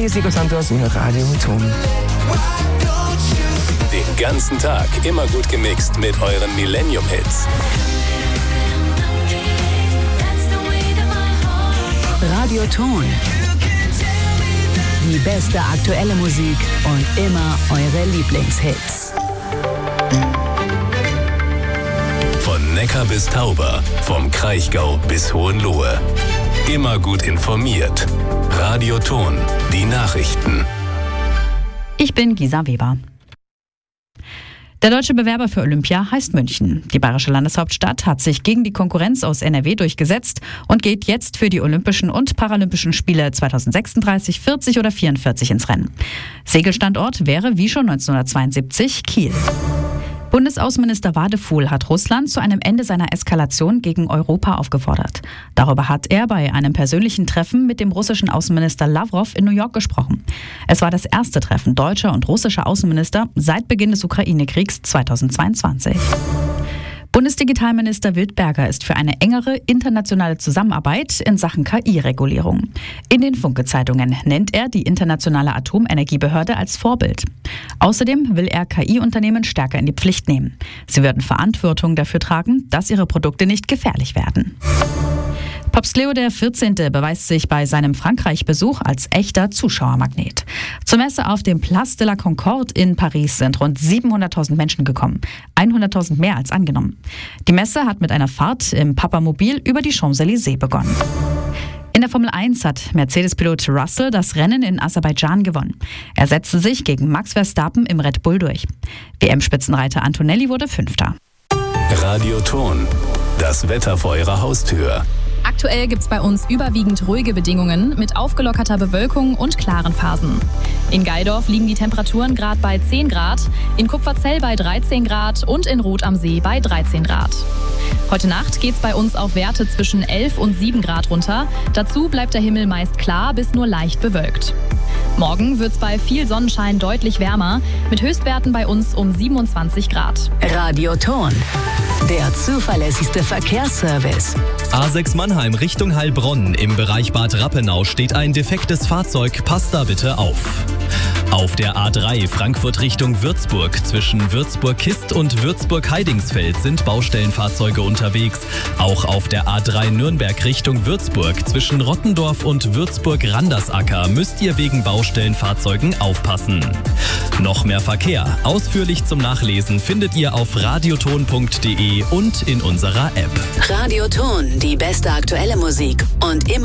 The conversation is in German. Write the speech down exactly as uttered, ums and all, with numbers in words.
Hey, hier ist Nico Santos in Radio Ton. Den ganzen Tag immer gut gemixt mit euren Millennium-Hits. Radio Ton. Die beste aktuelle Musik und immer eure Lieblingshits. Von Neckar bis Tauber, vom Kraichgau bis Hohenlohe. Immer gut informiert. Radio Ton, die Nachrichten. Ich bin Gisa Weber. Der deutsche Bewerber für Olympia heißt München. Die bayerische Landeshauptstadt hat sich gegen die Konkurrenz aus N R W durchgesetzt und geht jetzt für die Olympischen und Paralympischen Spiele zweitausendsechsunddreißig, vierzig oder vierundvierzig ins Rennen. Segelstandort wäre wie schon neunzehnhundertzweiundsiebzig Kiel. Bundesaußenminister Wadefuhl hat Russland zu einem Ende seiner Eskalation gegen Europa aufgefordert. Darüber hat er bei einem persönlichen Treffen mit dem russischen Außenminister Lavrov in New York gesprochen. Es war das erste Treffen deutscher und russischer Außenminister seit Beginn des Ukraine-Kriegs zweitausendzweiundzwanzig. Bundesdigitalminister Wildberger ist für eine engere internationale Zusammenarbeit in Sachen K I-Regulierung. In den Funke-Zeitungen nennt er die Internationale Atomenergiebehörde als Vorbild. Außerdem will er K I-Unternehmen stärker in die Pflicht nehmen. Sie würden Verantwortung dafür tragen, dass ihre Produkte nicht gefährlich werden. Papst Leo der vierzehnte beweist sich bei seinem Frankreich-Besuch als echter Zuschauermagnet. Zur Messe auf dem Place de la Concorde in Paris sind rund siebenhunderttausend Menschen gekommen, hunderttausend mehr als angenommen. Die Messe hat mit einer Fahrt im Papamobil über die Champs-Élysées begonnen. In der Formel eins hat Mercedes-Pilot Russell das Rennen in Aserbaidschan gewonnen. Er setzte sich gegen Max Verstappen im Red Bull durch. W M-Spitzenreiter Antonelli wurde Fünfter. Radio Ton, das Wetter vor eurer Haustür. Aktuell gibt es bei uns überwiegend ruhige Bedingungen mit aufgelockerter Bewölkung und klaren Phasen. In Geildorf liegen die Temperaturen gerade bei zehn Grad, in Kupferzell bei dreizehn Grad und in Roth am See bei dreizehn Grad. Heute Nacht geht es bei uns auf Werte zwischen elf und sieben Grad runter. Dazu bleibt der Himmel meist klar bis nur leicht bewölkt. Morgen wird es bei viel Sonnenschein deutlich wärmer, mit Höchstwerten bei uns um siebenundzwanzig Grad. Radio Ton, der zuverlässigste Verkehrsservice. A sechs Mannheim Richtung Heilbronn. Im Bereich Bad Rappenau steht ein defektes Fahrzeug. Passt da bitte auf. Auf der A drei Frankfurt Richtung Würzburg zwischen Würzburg-Kist und Würzburg-Heidingsfeld sind Baustellenfahrzeuge unterwegs. Auch auf der A drei Nürnberg Richtung Würzburg zwischen Rottendorf und Würzburg-Randersacker müsst ihr wegen Baustellenfahrzeugen aufpassen. Noch mehr Verkehr, ausführlich zum Nachlesen, findet ihr auf radioton punkt de und in unserer App. Radio Ton, die beste aktuelle Musik und immer